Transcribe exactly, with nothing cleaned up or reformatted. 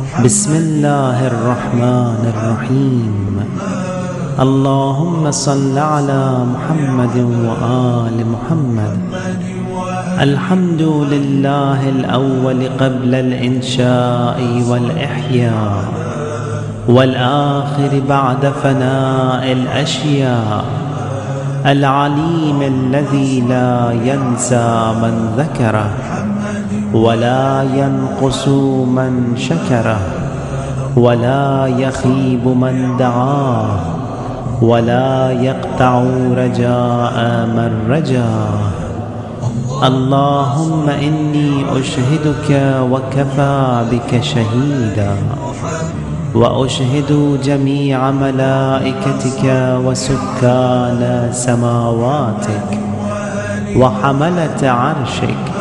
بسم الله الرحمن الرحيم. اللهم صل على محمد وآل محمد. الحمد لله الأول قبل الإنشاء والإحياء، والآخر بعد فناء الأشياء، العليم الذي لا ينسى من ذكره ولا ينقص من شكره ولا يخيب من دعاه ولا يقطع رجاء من رجاه. اللهم إني أشهدك وكفى بك شهيدا، وأشهد جميع ملائكتك وسكان سماواتك وحملة عرشك